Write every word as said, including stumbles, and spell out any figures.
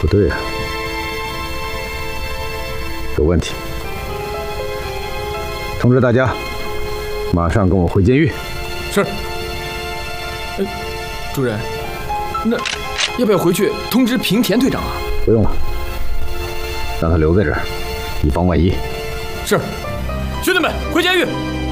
不对啊，有问题。通知大家，马上跟我回监狱。 是。呃，主任，那要不要回去通知平田队长啊？ 不用了，让他留在这儿，以防万一。 是，兄弟们，回监狱。